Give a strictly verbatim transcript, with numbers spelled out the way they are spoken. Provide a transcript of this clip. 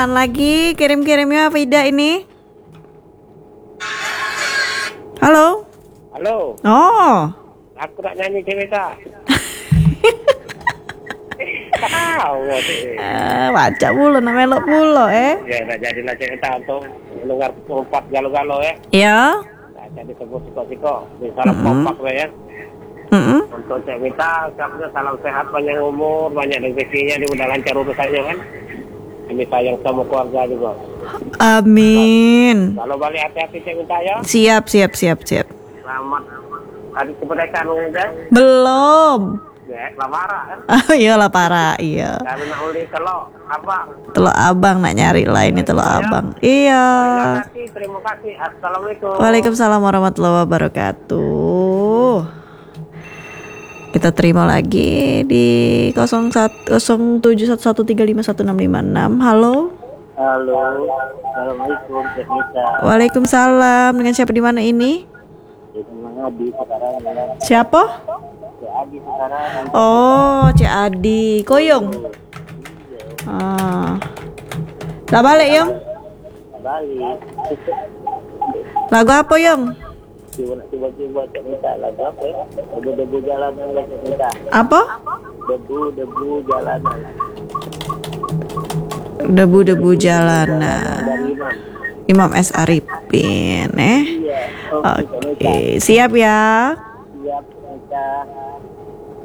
Lagi kirim-kirimnya Vida ini. Halo. Halo. Oh. Aku nak nyanyi cerita. Tahu sih. Eh, baca mulu namanya melok mulu eh. Ya, dah jadilah cerita untuk dengar kompak galau-galau ya. Ya. Nah, jadi sebut siko-siko. Salam kompak ya. Mm-mm. Untuk Cik Mita, ucapnya salam sehat, panjang umur, banyak rezekinya, dia udah lancar urusannya kan. Kami sayang sama keluarga juga. Amin. Kalau balik hati-hati Cik Mita ya. Siap, siap, siap, siap. Selamat hari kemerdekaan udah. Belum. Ya, lamaran kan. Oh iyalah parah, iya. Kalau nak uli telok, abang. Telok abang nak nyari lah ini telok abang. Iya. Terima kasih, terima kasih. Assalamualaikum. Waalaikumsalam warahmatullahi wabarakatuh. Kita terima lagi di nol satu nol tujuh satu satu tiga lima satu enam lima enam. Halo. Halo. Assalamualaikum, Cik Mita. Waalaikumsalam. Dengan siapa di mana ini? Dengan Adi sekarang. Siapa? Cik Adi sekarang. Oh, Cik Adi. Koyong. Ah. Lah balik, Yong. Balik. Lagu apa, Yong? Coba-coba Cik Mita lagu apa ya? Debu-debu jalanan lah Cik Mita. Apa? Debu-debu jalanan. Debu-debu jalanan. Dari Imam. Imam S. Arifin, eh? Iya. Oke, siap ya. Siap Cik Mita.